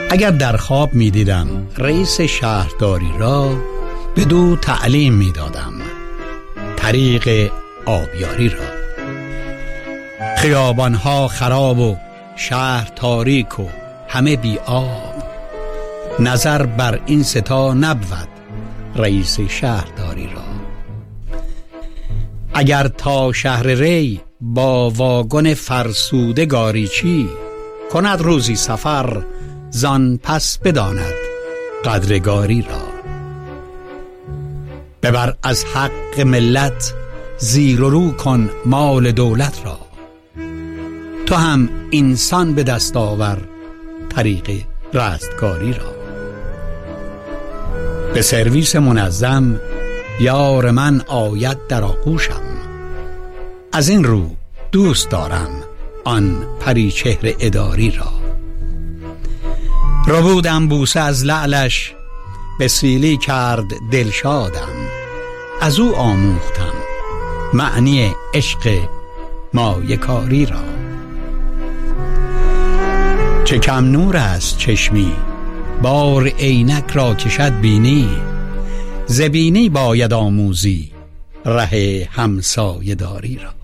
اگر در خواب می دیدم رئیس شهرداری را بدو تعلیم می دادم طریق آبیاری را. خیابانها خراب و شهر تاریک و همه بی آب، نظر بر این ستا نبود رئیس شهرداری را. اگر تا شهر ری با واگن فرسوده گاریچی، کند روزی سفر زان پس بداند قدرگاری را. ببر از حق ملت زیر و رو کن مال دولت را، تو هم انسان به دست آور طریق رستگاری را. به سرویس منظم یار من آید در آغوشم، از این رو دوست دارم آن پریچهر اداری را. ربودم بوسه از لعلش، به سیلی کرد دلشادم، از او آموختم معنی عشق مایه‌کاری را. چه کم نور است چشمی بار عینک را کشد بینی، ز بینی باید آموزی ره همسایه داری را.